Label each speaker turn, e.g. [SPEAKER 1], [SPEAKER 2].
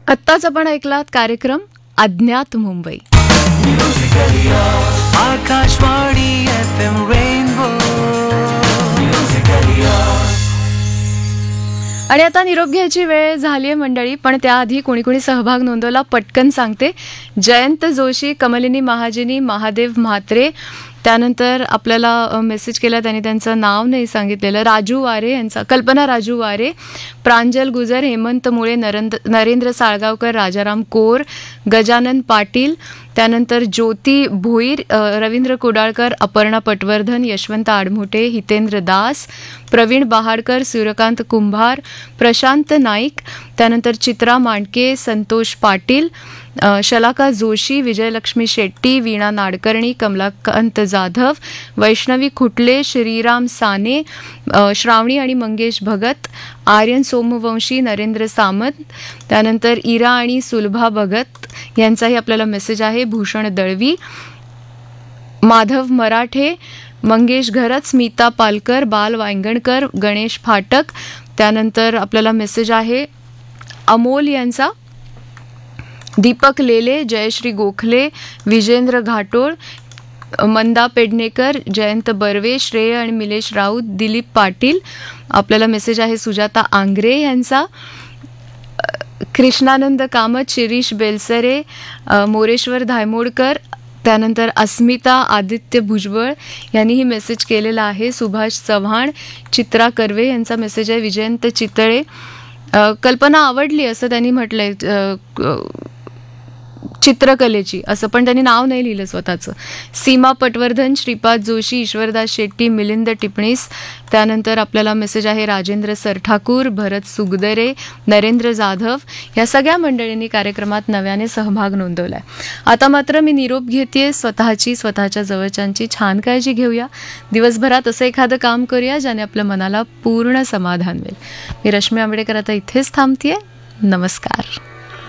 [SPEAKER 1] आत्ताच आपण ऐकलात कार्यक्रम अज्ञात मुंबई.
[SPEAKER 2] Akashvani FM rainbow.
[SPEAKER 1] आणि आता निरोप घ्यायची वेळ झाली आहे मंडळी, पण त्याआधी कोणी कोणी सहभाग नोंदवला पटकन सांगते. जयंत जोशी, कमलिनी महाजनी, महादेव म्हात्रे, त्यानंतर आपल्याला मेसेज केला त्यांनी, त्यांचं नाव नाही सांगितलेलं, राजू वारे यांचा, कल्पना राजू वारे, प्रांजल गुजर, हेमंत मुळे, नरेंद्र साळगावकर, राजाराम कोर, गजानन पाटील, त्यानंतर ज्योती भोईर, रवींद्र कुडाळकर, अपर्णा पटवर्धन, यशवंत आडमुटे, हितेंद्र दास, प्रवीण बहाडकर, सूर्यकांत कुंभार, प्रशांत नाईक, त्यानंतर चित्रा मांडके, संतोष पाटील, शलाका जोशी, विजयलक्ष्मी शेट्टी, वीणा नाडकर्णी, कमलाकांत जाधव, वैष्णवी खुटले, श्रीराम साने, श्रावणी आणि मंगेश भगत, आर्यन सोमवंशी, नरेंद्र सामंत, त्यानंतर इरा आणि सुलभा भगत यांचाही आपल्याला मेसेज आहे, भूषण दळवी, माधव मराठे, मंगेश घरत, स्मिता पालकर, बाल वांगणकर, गणेश फाटक, त्यानंतर आपल्याला मेसेज आहे अमोल यांचा, दीपक लेले, जयश्री गोखले, विजेंद्र घाटोळ, मंदा पेडणेकर, जयंत बर्वे, श्रेय आणि मिलेश राऊत, दिलीप पाटील, आपल्याला मेसेज आहे सुजाता आंग्रे यांचा, कृष्णानंद कामत, शिरीष बेलसरे, मोरेश्वर धायमोडकर, त्यानंतर अस्मिता आदित्य भुजबळ यांनीही मेसेज केलेला आहे, सुभाष चव्हाण, चित्रा कर्वे यांचा मेसेज आहे, विजयंत चितळे, कल्पना आवडली असं त्यांनी म्हटलंय, चित्रकलेची असं, पण त्यांनी नाव नाही लिहिलं स्वतःचं, सीमा पटवर्धन, श्रीपाद जोशी, ईश्वरदास शेट्टी, मिलिंद टिपणीस, त्यानंतर आपल्याला मेसेज आहे राजेंद्र सरठाकूर, भरत सुगदरे, नरेंद्र जाधव, या सगळ्या मंडळींनी कार्यक्रमात नव्याने सहभाग नोंदवलाय. आता मात्र मी निरोप घेतेय स्वतःची, स्वतःच्या जवळच्यांची. छान काळजी घेऊया. दिवसभरात असं एखादं काम करूया ज्याने आपल्या मनाला पूर्ण समाधान मिळेल. मी रश्मी आंबेडकर आता इथेच थांबतेय. नमस्कार.